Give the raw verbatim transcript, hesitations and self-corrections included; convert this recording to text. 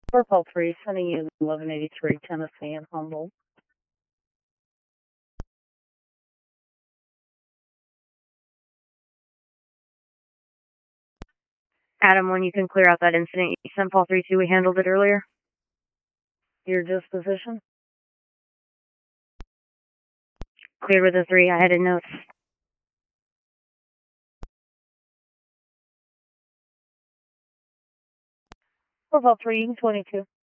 Purple three, sending you eleven eighty-three Tennessee and Humboldt. Adam, when you can clear out that incident, you sent Paul three two, we handled it earlier. Your disposition? Cleared with a three, I had in notes. Purple three, twenty-two.